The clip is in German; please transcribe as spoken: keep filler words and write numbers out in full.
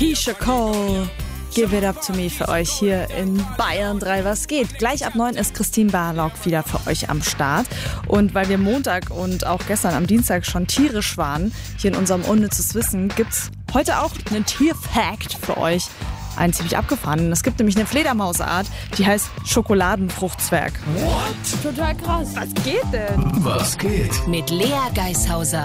Keisha Cole, Give It Up To Me für euch hier in Bayern drei. Was geht? Gleich ab neun ist Christine Barlock wieder für euch am Start. Und weil wir Montag und auch gestern am Dienstag schon tierisch waren, hier in unserem Unnützes Wissen, gibt's heute auch einen Tierfact für euch. Einen ziemlich abgefahrenen. Es gibt nämlich eine Fledermausart, die heißt Schokoladenfruchtzwerg. What? Total krass. Was geht denn? Was geht? Mit Lea Geishauser.